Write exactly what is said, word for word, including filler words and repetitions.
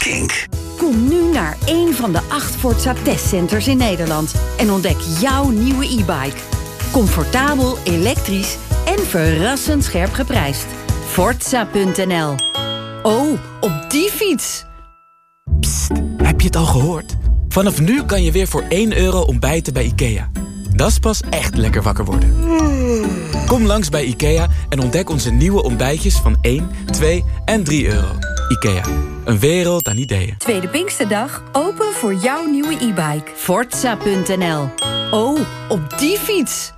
Kink. Kom nu naar één van de acht Forza testcenters in Nederland en ontdek jouw nieuwe e-bike. Comfortabel, elektrisch en verrassend scherp geprijsd. Forza punt n l. Oh, op die fiets! Psst, heb je het al gehoord? Vanaf nu kan je weer voor één euro ontbijten bij IKEA. Dat is pas echt lekker wakker worden. Kom langs bij IKEA en ontdek onze nieuwe ontbijtjes van één, twee en drie euro. IKEA, een wereld aan ideeën. Tweede Pinksterdag, open voor jouw nieuwe e-bike. Forza punt n l. Oh, op die fiets!